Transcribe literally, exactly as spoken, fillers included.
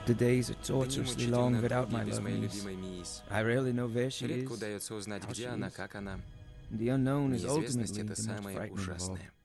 The days are Дни torturously мучительно long without долгие my без love моей niece. любимой Мисс. I rarely know where she Редко is, удается узнать, how где she она, is. как она. The unknown is Неизвестность — ultimately это the most самое frightening of all. ужасное.